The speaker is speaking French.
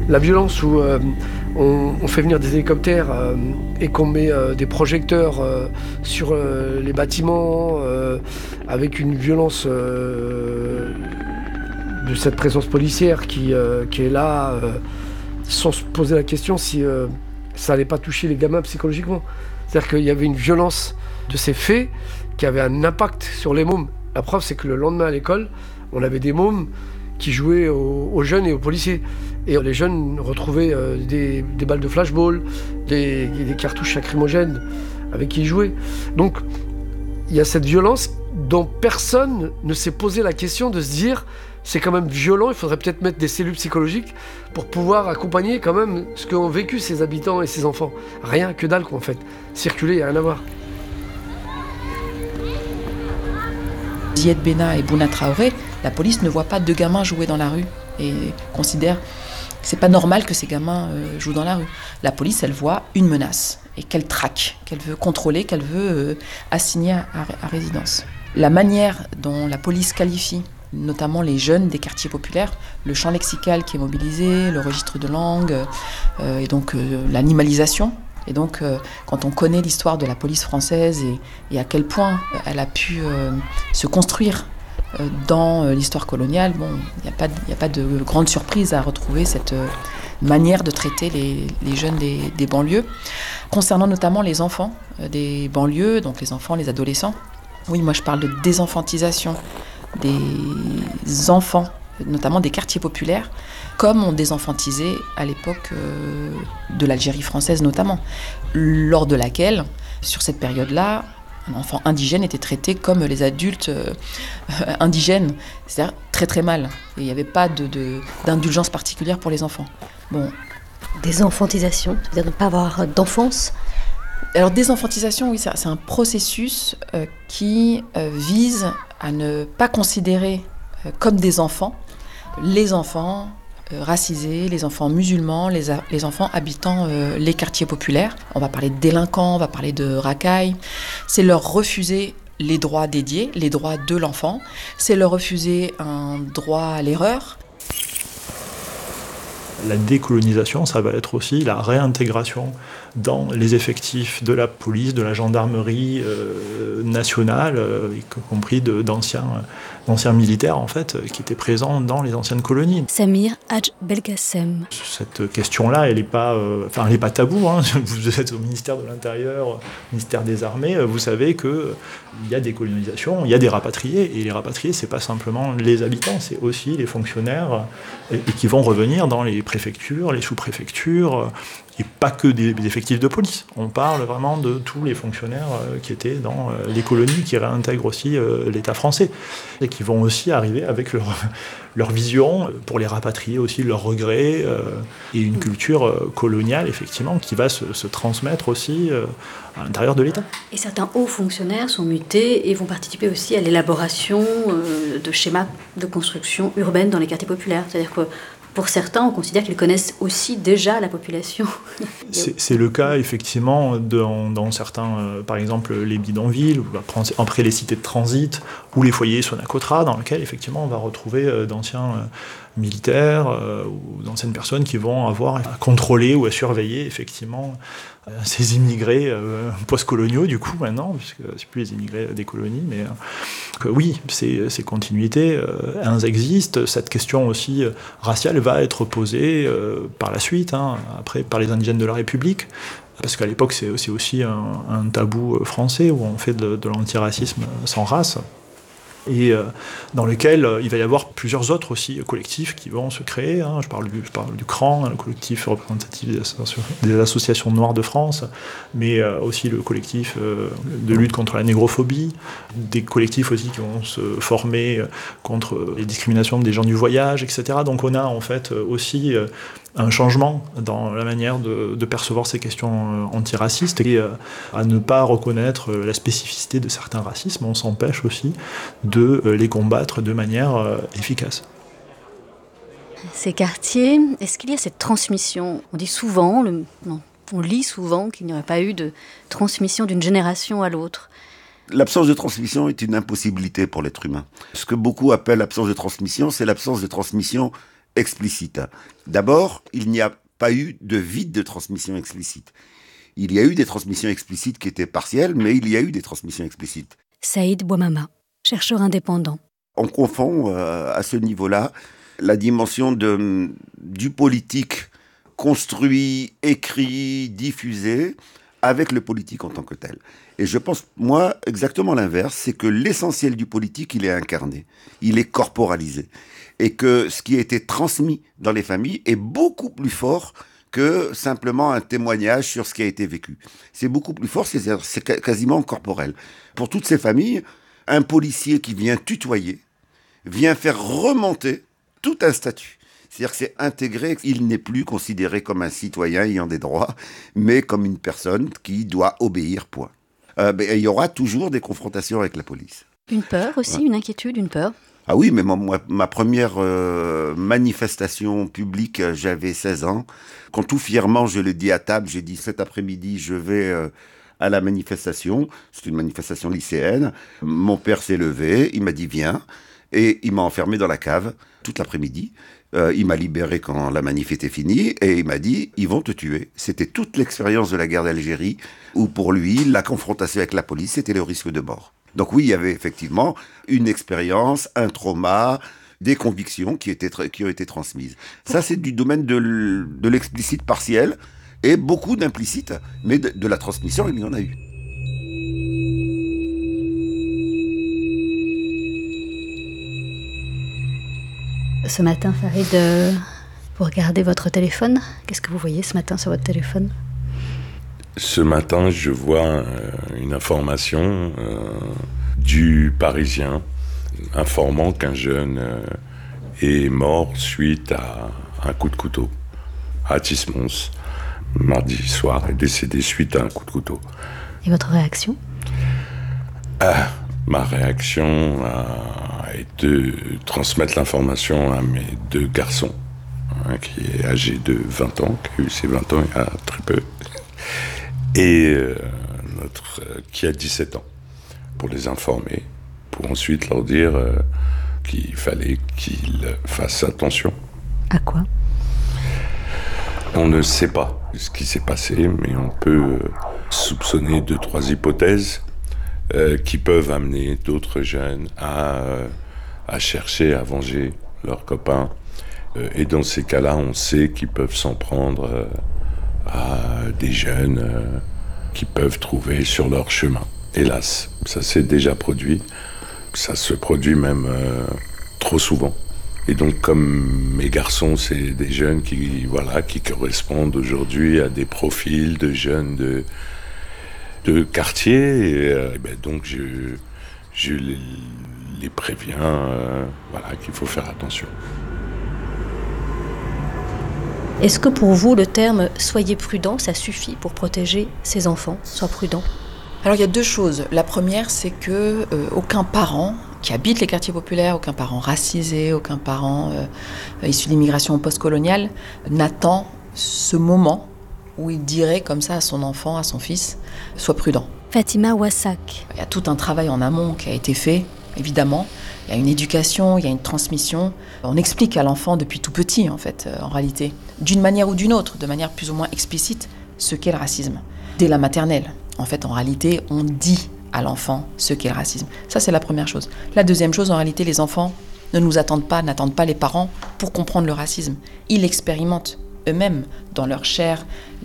La violence où on fait venir des hélicoptères et qu'on met des projecteurs sur les bâtiments avec une violence de cette présence policière qui est là sans se poser la question si ça n'allait pas toucher les gamins psychologiquement. C'est-à-dire qu'il y avait une violence de ces faits qui avait un impact sur les mômes. La preuve, c'est que le lendemain à l'école, on avait des mômes qui jouaient aux jeunes et aux policiers. Et les jeunes retrouvaient des balles de flashball, des cartouches lacrymogènes avec qui ils jouaient. Donc, il y a cette violence dont personne ne s'est posé la question de se dire c'est quand même violent, il faudrait peut-être mettre des cellules psychologiques pour pouvoir accompagner quand même ce qu'ont vécu ces habitants et ces enfants. Rien que dalle, quoi, en fait. Circuler, il n'y a rien à voir. Ziad Benna et Bouna Traoré, la police ne voit pas deux gamins jouer dans la rue et considère que c'est pas normal que ces gamins jouent dans la rue. La police, elle voit une menace et qu'elle traque, qu'elle veut contrôler, qu'elle veut assigner à résidence. La manière dont la police qualifie notamment les jeunes des quartiers populaires, le champ lexical qui est mobilisé, le registre de langue, et donc l'animalisation. Et donc, quand on connaît l'histoire de la police française et à quel point elle a pu se construire dans l'histoire coloniale, bon, il n'y a pas de grande surprise à retrouver cette manière de traiter les jeunes des banlieues. Concernant notamment les enfants des banlieues, donc les enfants, les adolescents, oui, moi je parle de désenfantisation des enfants, notamment des quartiers populaires, comme on désenfantisait à l'époque de l'Algérie française notamment, lors de laquelle, sur cette période-là, un enfant indigène était traité comme les adultes indigènes, c'est-à-dire très très mal. Et il n'y avait pas d'indulgence particulière pour les enfants. Bon. Désenfantisation, c'est-à-dire ne pas avoir d'enfance. Alors désenfantisation, oui, c'est un processus qui vise à ne pas considérer comme des enfants les enfants racisés, les enfants musulmans, les enfants habitant les quartiers populaires. On va parler de délinquants, on va parler de racailles. C'est leur refuser les droits dédiés, les droits de l'enfant. C'est leur refuser un droit à l'erreur. La décolonisation, ça va être aussi la réintégration dans les effectifs de la police, de la gendarmerie nationale, y compris d'anciens militaires en fait, qui étaient présents dans les anciennes colonies. Samir Hadj Belkacem. Cette question-là, elle n'est pas taboue. Hein. Vous êtes au ministère de l'Intérieur, au ministère des Armées, vous savez qu'il y a des colonisations, il y a des rapatriés, et les rapatriés, c'est pas simplement les habitants, c'est aussi les fonctionnaires et qui vont revenir dans les préfectures, les sous-préfectures, et pas que des effectifs de police. On parle vraiment de tous les fonctionnaires qui étaient dans les colonies, qui réintègrent aussi l'État français, et qui vont aussi arriver avec leur vision, pour les rapatrier aussi, leurs regrets, et une culture coloniale, effectivement, qui va se transmettre aussi à l'intérieur de l'État. Et certains hauts fonctionnaires sont mutés et vont participer aussi à l'élaboration de schémas de construction urbaine dans les quartiers populaires. C'est-à-dire que pour certains, on considère qu'ils connaissent aussi déjà la population. C'est le cas, effectivement, dans certains, par exemple, les bidonvilles, ou après les cités de transit, ou les foyers Sonacotra, dans lesquels, effectivement, on va retrouver d'anciens militaires ou d'anciennes personnes qui vont avoir à contrôler ou à surveiller, effectivement, ces immigrés post-coloniaux, du coup, maintenant, puisque c'est plus les immigrés des colonies, mais oui, ces continuités, elles existent. Cette question aussi raciale va être posée par la suite, après, par les indigènes de la République, parce qu'à l'époque, c'est aussi un tabou français, où on fait de l'antiracisme sans race. Et dans lequel il va y avoir plusieurs autres aussi collectifs qui vont se créer. Je parle du CRAN, le collectif représentatif des associations noires de France, mais aussi le collectif de lutte contre la négrophobie, des collectifs aussi qui vont se former contre les discriminations des gens du voyage, etc. Donc on a en fait aussi un changement dans la manière de percevoir ces questions antiracistes, et à ne pas reconnaître la spécificité de certains racismes, on s'empêche aussi de les combattre de manière efficace. Ces quartiers, est-ce qu'il y a cette transmission ? On dit souvent, on lit souvent qu'il n'y aurait pas eu de transmission d'une génération à l'autre. L'absence de transmission est une impossibilité pour l'être humain. Ce que beaucoup appellent l'absence de transmission, c'est l'absence de transmission explicite. D'abord, il n'y a pas eu de vide de transmission explicite. Il y a eu des transmissions explicites qui étaient partielles, mais il y a eu des transmissions explicites. Saïd Bouamama, chercheur indépendant. On confond à ce niveau-là la dimension du politique construit, écrit, diffusé, avec le politique en tant que tel. Et je pense, moi, exactement l'inverse, c'est que l'essentiel du politique, il est incarné, il est corporalisé. Et que ce qui a été transmis dans les familles est beaucoup plus fort que simplement un témoignage sur ce qui a été vécu. C'est beaucoup plus fort, c'est quasiment corporel. Pour toutes ces familles, un policier qui vient tutoyer, vient faire remonter tout un statut. C'est-à-dire que c'est intégré, il n'est plus considéré comme un citoyen ayant des droits, mais comme une personne qui doit obéir, point. Il y aura toujours des confrontations avec la police. Une peur aussi, une inquiétude, une peur. Ah oui, mais ma première manifestation publique, j'avais 16 ans. Quand tout fièrement, je le dis à table, j'ai dit cet après-midi, je vais à la manifestation. C'est une manifestation lycéenne. Mon père s'est levé, il m'a dit viens. Et il m'a enfermé dans la cave toute l'après-midi. Il m'a libéré quand la manif était finie et il m'a dit « ils vont te tuer ». C'était toute l'expérience de la guerre d'Algérie où pour lui, la confrontation avec la police, c'était le risque de mort. Donc oui, il y avait effectivement une expérience, un trauma, des convictions qui ont été transmises. Ça, c'est du domaine de l'explicite partiel et beaucoup d'implicite, mais de la transmission, il y en a eu. Ce matin, Farid, vous regardez votre téléphone. Qu'est-ce que vous voyez ce matin sur votre téléphone ? Ce matin, je vois une information du Parisien informant qu'un jeune est mort suite à un coup de couteau à Tismons. Mardi soir, est décédé suite à un coup de couteau. Et votre réaction ? Ma réaction a été de transmettre l'information à mes deux garçons, qui est âgé de 20 ans, qui a eu ses 20 ans il y a très peu, et notre qui a 17 ans, pour les informer, pour ensuite leur dire qu'il fallait qu'ils fassent attention. À quoi ? On ne sait pas ce qui s'est passé, mais on peut soupçonner 2-3 hypothèses qui peuvent amener d'autres jeunes à chercher à venger leurs copains. Et dans ces cas-là, on sait qu'ils peuvent s'en prendre à des jeunes qu'ils peuvent trouver sur leur chemin. Hélas, ça s'est déjà produit. Ça se produit même trop souvent. Et donc, comme mes garçons, c'est des jeunes qui correspondent aujourd'hui à des profils de jeunes de quartier, et donc je les préviens qu'il faut faire attention. Est-ce que pour vous, le terme « soyez prudent », ça suffit pour protéger ses enfants ? Sois prudent. Alors il y a deux choses. La première, c'est que aucun parent qui habite les quartiers populaires, aucun parent racisé, aucun parent issu d'immigration postcoloniale n'attend ce moment où il dirait comme ça à son enfant, à son fils, « sois prudent ». Fatima Wassak. Il y a tout un travail en amont qui a été fait, évidemment. Il y a une éducation, il y a une transmission. On explique à l'enfant depuis tout petit, en fait, en réalité, d'une manière ou d'une autre, de manière plus ou moins explicite, ce qu'est le racisme. Dès la maternelle, en fait, en réalité, on dit à l'enfant ce qu'est le racisme. Ça, c'est la première chose. La deuxième chose, en réalité, les enfants n'attendent pas les parents pour comprendre le racisme. Ils l'expérimentent eux-mêmes dans leur chair